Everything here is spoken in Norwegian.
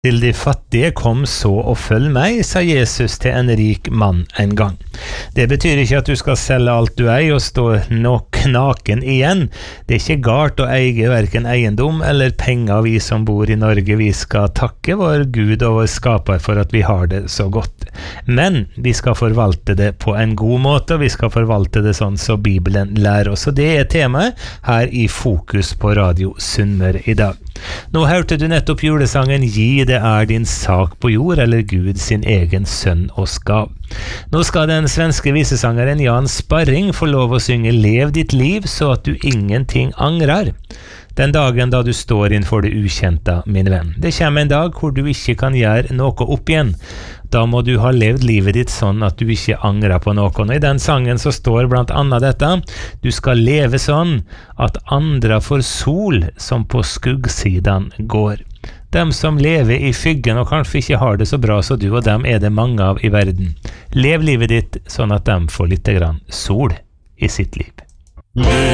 Til de fattige kom så og følg meg, sa Jesus til en rik mann en gang. Det betyr ikke at du skal selge alt du eier og stå naken igjen. Det er ikke galt å eie hverken eiendom eller penger, vi som bor i Norge. Vi skal takke vår Gud og vår skaper for at vi har det så godt. Men vi skal forvalte det på en god måte, og vi skal forvalte det sånn som Bibelen lærer oss. Og det er temaet her i Fokus på Radio Sunnmøre i dag. Nå hørte du nettopp julesangen «Gi det er din sak på jord», eller Gud sin egen sønn og skav. Nå skal den svenske visesangeren Jan Sparring få lov å synge «Lev ditt liv så at du ingenting angrar». Den dagen da du står innenfor det ukjente, min venn. Det kommer en dag hvor du ikke kan gjøre noe opp igjen. Da må du ha levd livet ditt sånn at du ikke angrer på noe. Og i den sangen så står blant annet dette: du skal leve sånn at andre får sol som på skuggsiden går. Dem som lever i skyggen og kanskje ikke har det så bra som du, og dem er det mange av i verden. Lev livet ditt sånn at dem får litt grann sol i sitt liv.